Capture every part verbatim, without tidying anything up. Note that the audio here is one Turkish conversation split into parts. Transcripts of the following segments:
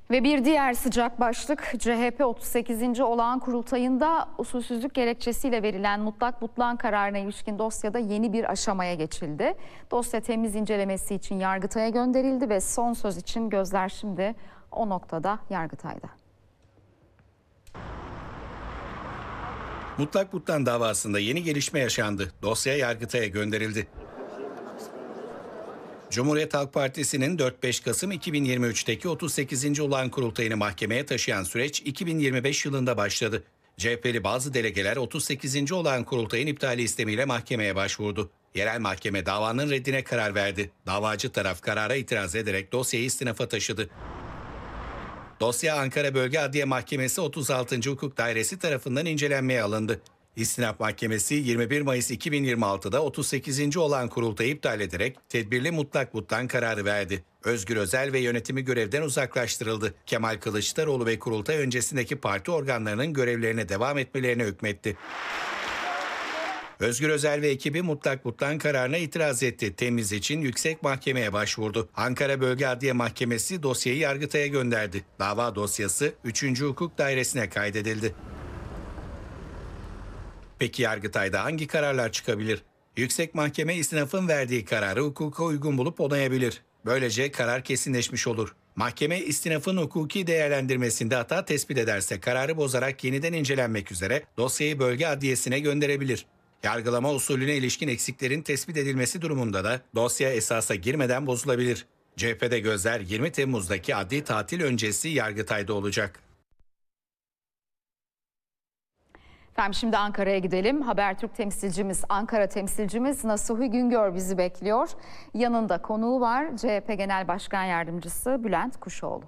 Ve bir diğer sıcak başlık C H P otuz sekizinci olağan kurultayında usulsüzlük gerekçesiyle verilen mutlak butlan kararına ilişkin dosyada yeni bir aşamaya geçildi. Dosya temiz incelemesi için Yargıtay'a gönderildi ve son söz için gözler şimdi o noktada Yargıtay'da. Mutlak butlan davasında yeni gelişme yaşandı. Dosya Yargıtay'a gönderildi. Cumhuriyet Halk Partisi'nin dört beş Kasım iki bin yirmi üç'teki otuz sekizinci olağan kurultayını mahkemeye taşıyan süreç iki bin yirmi beş yılında başladı. C H P'li bazı delegeler otuz sekizinci olağan kurultayın iptali istemiyle mahkemeye başvurdu. Yerel mahkeme davanın reddine karar verdi. Davacı taraf karara itiraz ederek dosyayı istinafa taşıdı. Dosya Ankara Bölge Adliye Mahkemesi otuz altıncı Hukuk Dairesi tarafından incelenmeye alındı. İstinaf Mahkemesi yirmi bir Mayıs iki bin yirmi altı'da otuz sekizinci olağan kurultayı iptal ederek tedbirli mutlak butlan kararı verdi. Özgür Özel ve yönetimi görevden uzaklaştırıldı. Kemal Kılıçdaroğlu ve kurultay öncesindeki parti organlarının görevlerine devam etmelerine hükmetti. Özgür Özel ve ekibi mutlak butlan kararına itiraz etti. Temiz için yüksek mahkemeye başvurdu. Ankara Bölge Adliye Mahkemesi dosyayı Yargıtay'a gönderdi. Dava dosyası üçüncü Hukuk Dairesi'ne kaydedildi. Peki Yargıtay'da hangi kararlar çıkabilir? Yüksek Mahkeme istinafın verdiği kararı hukuka uygun bulup onayabilir. Böylece karar kesinleşmiş olur. Mahkeme istinafın hukuki değerlendirmesinde hata tespit ederse kararı bozarak yeniden incelenmek üzere dosyayı bölge adliyesine gönderebilir. Yargılama usulüne ilişkin eksiklerin tespit edilmesi durumunda da dosya esasa girmeden bozulabilir. C H P'de gözler yirmi Temmuz'daki adli tatil öncesi Yargıtay'da olacak. Efendim şimdi Ankara'ya gidelim. Habertürk temsilcimiz, Ankara temsilcimiz Nasuhi Güngör bizi bekliyor. Yanında konuğu var, C H P Genel Başkan Yardımcısı Bülent Kuşoğlu.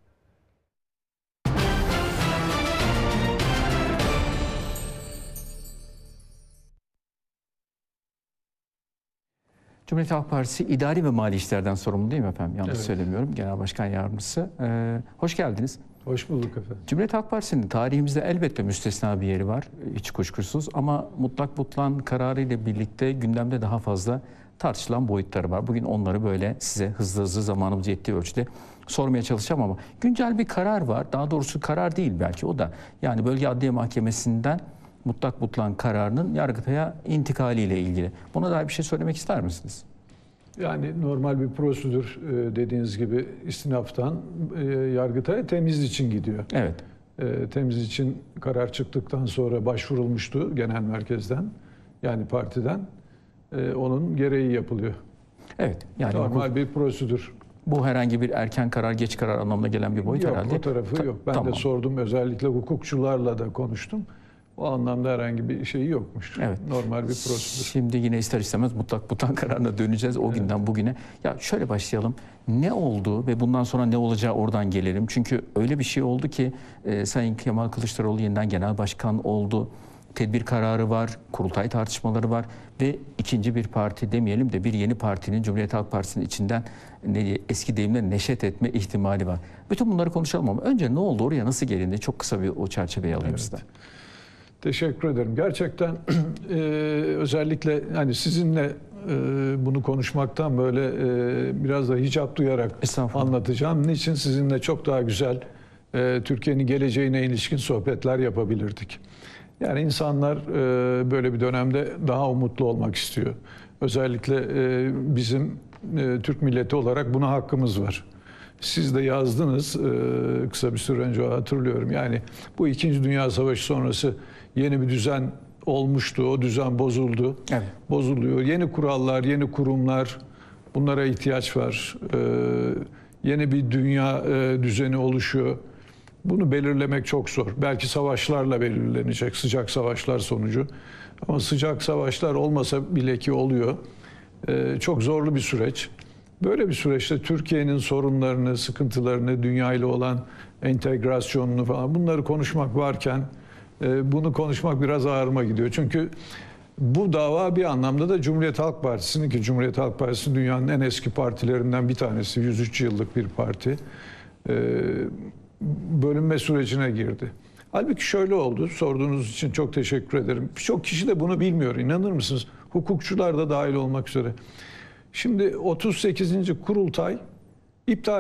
Cumhuriyet Halk Partisi İdari ve Mali İşler'den sorumlu değil mi efendim? Yanlış evet. söylemiyorum. Genel Başkan Yardımcısı. Ee, hoş geldiniz. Hoş bulduk efendim. Cumhuriyet Halk Partisi'nin tarihimizde elbette müstesna bir yeri var. Hiç kuşkusuz. Ama mutlak butlan kararı ile birlikte gündemde daha fazla tartışılan boyutları var. Bugün onları böyle size hızlı hızlı zamanımız yettiği ölçüde sormaya çalışacağım ama güncel bir karar var. Daha doğrusu karar değil belki o da. Yani Bölge Adliye Mahkemesi'nden mutlak butlan kararının Yargıtay'a intikaliyle ilgili. Buna dair bir şey söylemek ister misiniz? Yani normal bir prosedür dediğiniz gibi istinaftan Yargıtay'a temiz için gidiyor. Evet. Temiz için karar çıktıktan sonra başvurulmuştu genel merkezden, yani partiden. Onun gereği yapılıyor. Evet. Yani normal bu, bir prosedür. Bu herhangi bir erken karar, geç karar anlamına gelen bir boyut yok, herhalde. Yok, o tarafı Ta yok. Ben tamam. de sordum, özellikle hukukçularla da konuştum. O anlamda herhangi bir şeyi yokmuş. Evet. Normal bir prosedür. Şimdi yine ister istemez mutlak butlan kararına döneceğiz o evet. günden bugüne. Ya şöyle başlayalım. Ne oldu ve bundan sonra ne olacağı oradan gelelim. Çünkü öyle bir şey oldu ki e, Sayın Kemal Kılıçdaroğlu yeniden genel başkan oldu. Tedbir kararı var, kurultay tartışmaları var ve ikinci bir parti demeyelim de bir yeni partinin Cumhuriyet Halk Partisi'nin içinden ne, eski deyimle neşet etme ihtimali var. Bütün bunları konuşalım ama önce ne oldu, oraya nasıl gelindi? Çok kısa bir o çerçeveyi alayım evet. sizden. Teşekkür ederim. Gerçekten e, özellikle hani sizinle e, bunu konuşmaktan böyle e, biraz da hicap duyarak anlatacağım. Niçin sizinle çok daha güzel e, Türkiye'nin geleceğine ilişkin sohbetler yapabilirdik. Yani insanlar e, böyle bir dönemde daha umutlu olmak istiyor. Özellikle e, bizim e, Türk milleti olarak buna hakkımız var. Siz de yazdınız e, kısa bir süre önce, hatırlıyorum. Yani bu İkinci Dünya Savaşı sonrası yeni bir düzen olmuştu. O düzen bozuldu. Evet. Bozuluyor. Yeni kurallar, yeni kurumlar, bunlara ihtiyaç var. Ee, yeni bir dünya e, düzeni oluşuyor. Bunu belirlemek çok zor. Belki savaşlarla belirlenecek, sıcak savaşlar sonucu. Ama sıcak savaşlar olmasa bile ki oluyor. Ee, çok zorlu bir süreç. Böyle bir süreçte Türkiye'nin sorunlarını, sıkıntılarını, dünya ile olan entegrasyonunu falan, bunları konuşmak varken bunu konuşmak biraz ağırıma gidiyor. Çünkü bu dava bir anlamda da Cumhuriyet Halk Partisi'nin, ki Cumhuriyet Halk Partisi dünyanın en eski partilerinden bir tanesi, yüz üç yıllık bir parti, bölünme sürecine girdi. Halbuki şöyle oldu, sorduğunuz için çok teşekkür ederim. Birçok kişi de bunu bilmiyor, inanır mısınız? Hukukçular da dahil olmak üzere. Şimdi otuz sekizinci kurultay iptal